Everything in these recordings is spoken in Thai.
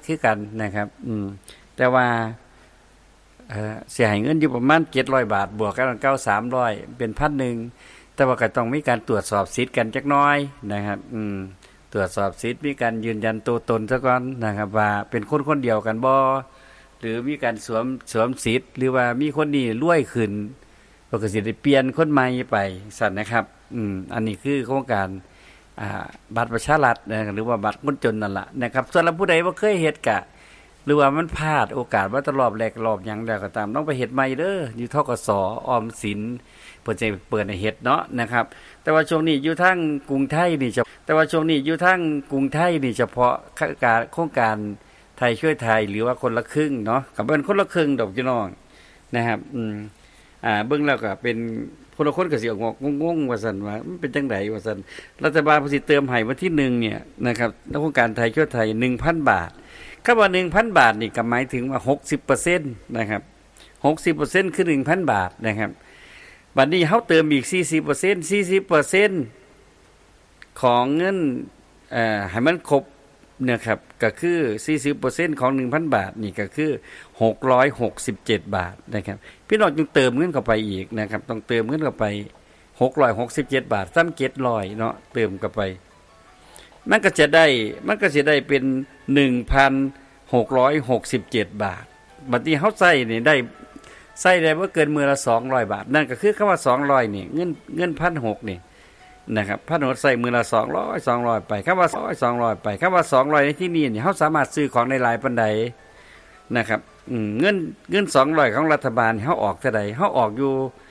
คือกันนะครับแต่ว่าเสียหายเงินอยู่ประมาณ700 บาทบวกกัน300เป็น1,000แต่ว่าก็ต้องมีการตรวจสอบสิทธิ์กันจักหน่อยนะครับตรวจสอบสิทธิ์มีการยืนยันตัวตนซะก่อนนะครับว่าเป็นคนเดียวกันบ่หรือมีการสวมสิทธิ์หรือว่ามีคนนี้รวยขึ้นก็สิได้เปลี่ยนคนใหม่ไปสั่นนะครับอันนี้คือโครงการบัตรประชารัฐนะหรือว่าบัตรคนจนนั่นล่ะนะครับส่วนเราผู้ใดบ่เคยเฮ็ดกะหรือว่ามันพลาดโอกาสว่าตลอดแรกรอบหยังแล้วก็ตามต้องไปเฮ็ดใหม่เด้ออยู่ธกส.ออมสินเพิ่นจะเปิดให้เฮ็ดเนาะนะครับแต่ว่าช่วงนี้อยู่ทางกรุงไทยนี่เฉพาะโครงการไทยช่วยไทยหรือว่าคนละครึ่งเนาะก็เป็นคนละครึ่งดอกพี่น้องนะครับเบิ่งแล้วก็เป็นคนละคนก็สิออกงงๆว่าซั่นว่ามันเป็นจังได๋ว่าซั่นรัฐบาลเพิ่นสิเติมให้วันที่1เนี่ยนะครับโครงการไทยช่วยไทย 1,000 บาทคำว่า 1,000 บาทนี่ก็หมายถึงว่า 60% นะครับ 60% คือ 1,000 บาทนะครับบัดนี้เฮาเติมอีก 40% ของเงินให้มันครบนะครับก็คือ 40% ของ 1,000 บาทนี่ก็คือ667 บาทนะครับพี่น้องต้องเติมเงินเข้าไปอีกนะครับต้องเติมเงินเข้าไป667 บาทซ้ำ700เนาะเติมเข้าไปมันก็จะได้เป็น 1,667 บาทบัดนี้เฮาใช้นี่ได้บ่เกินมื้อละ200 บาทนั่นก็คือคำว่า200นี่เงิน 1,600 นี่นะครับ1,600ใช้มื้อละ200ไปคำว่า200ไปคำว่า200ในที่นี้นี่เฮาสามารถซื้อของได้หลายปานใดนะครับเงิน200ของรัฐบาลเฮาออกเท่าใดเฮาออกอยู่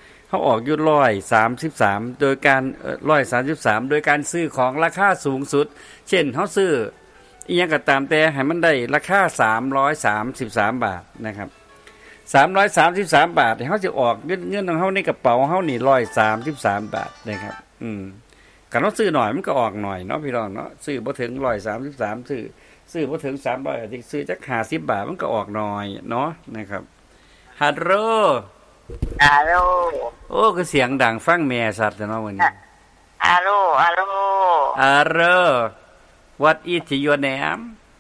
133โดยการ133โดยการซื้อของราคาสูงสุดเช่นเฮาซื้ออีหยังก็ตามแต่ให้มันได้ราคา333บาทนะครับ333บาทเฮาสิออกเงินของเฮาในกระเป๋าเฮานี่133บาทนะครับกันเฮาซื้อหน่อยมันก็ออกหน่อยเนาะพี่น้องเนาะซื้อบ่ถึง133ซื้อบ่ถึง300อาจสิซื้อจัก50บาทมันก็ออกหน่อยเนาะนะครับฮัลโหลโอ้คือเสียงดังฟังแม่สัตว์เนาะวันนี้ฮัลโหล What is your name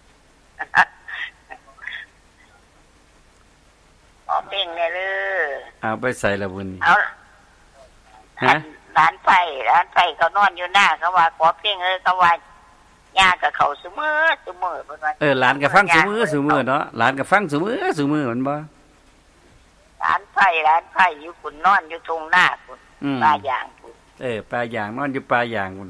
เอาเพลงเนี่ยเลยเอาไปใส่ละบุญเอาฮะร้านไฟเขานอนอยู่หน้าเขาว่าขอเพลงเขาว่าย่ากับเขาซุมื้อเพิ่นว่าหลานก็ฟังซุมื้อเนาะหลานก็ฟังซุมื้อมันบ่ร้านไฟอยู่คุณนอนอยู่ตรงหน้าคุณปลาย่างคุณปลาย่างนอนอยู่ปลาย่างคุณ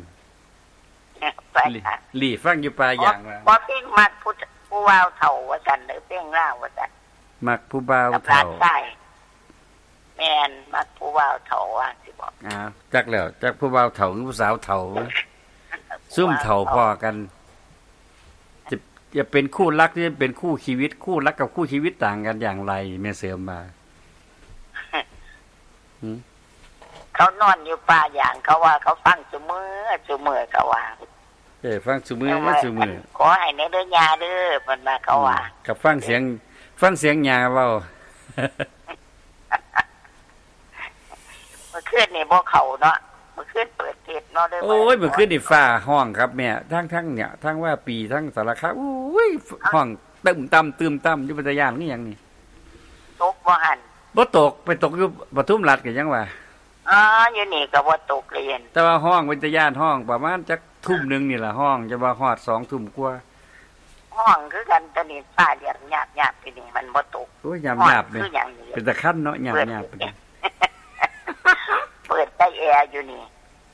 หลีฟังอยู่ปลาย่างว่าบ่เพลงมักผู้ว่าวเฒ่าว่าซั่นเด้อเพลงลาวว่าซั่นมักผู้บ่าวเฒ่าแม่นมักผู้บ่าวเฒ่าว่าสิบอกจักแล้วจักผู้บ่าวเฒ่าหรือผู้สาวเฒ่าซุ่มเฒ่าพอกันจะเป็นคู่รักหรือเป็นคู่ชีวิตคู่รักกับคู่ชีวิตต่างกันอย่างไรแม่เสริมมาเขานอนอยู่ป่าอย่างเขาว่าเขาฟังซุมื้อเขาว่าฟังซุมื้อขอให้ในเด้อยาเด้อเพิ่นว่าเขาว่ากับฟังเสียงยาเว้าเมื่อคืนนี่บ่เข้าเนาะเมื่อคืนเปิดเทศเนาะเด้อโอ้ยเมื่อคืนนี่ฟ้าห้องครับแม่ทั้งเนี่ยทั้งว่าปีทั้งสารคามโอ้ยห้องตึมต่ำอยู่ปัตตานีนี่หยังนี่ตกบ่หั่นบ่ตกไปตกอยู่ปทุมราชก็ยังว่าอยู่นี่ก็บ่ตกเลยแต่ว่าห้องปัตตานีห้องประมาณจักทุ่มนึงนี่ล่ะห้องจะว่าฮอด2 ทุ่มกว่าห้องคือกันตอนนี้ฟ้าเรียบหยาบๆไปนี่มันบ่ตกโอ้ยหยาบๆเลยเป็นตะคั่นเนาะหยาบๆเปิดใต้แอร์อยู่นี่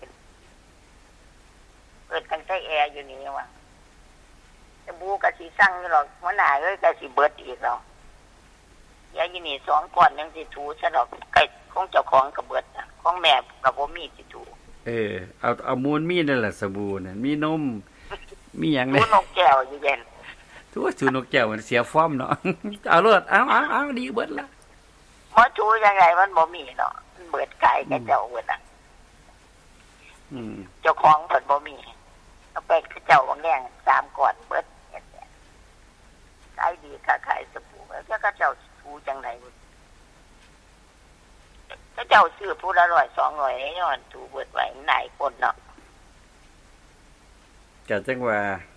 เปิดตั้งใต้แอร์อยู่นี่ว่าจะบูก็สิสั่งอยู่หรอกหัวหน้าเอ้ยก็สิเบิดอีกแล้วยายอยู่นี่2ก่อนยังสิถูซะดอกไก่ของเจ้าของก็เบิดของแม่ก็บ่มีสิถูเอามูลมีนั่นแหละสบู่น่ะมีนมมีหยังเลยนกแก้วอยู่เย็นถูนกแก้วมันเสียฟอร์มเนาะเอาเลิศเอาดีเบิดละบ่ถูยังไงมันบ่มีเนาะมันเบิดไก่กับเจ้าเบิดเจ้าของเพิ่นบ่มีเอาไปเจ้าบางแดง3ก่อนเบิดขายดีก็ขายสบู่แล้วก็เจ้าถูจังได๋ถ้าเจ้าซื้อผู้ละ100 200ย้อนถูเบิดไว้หลายคนเนาะก็จังว่า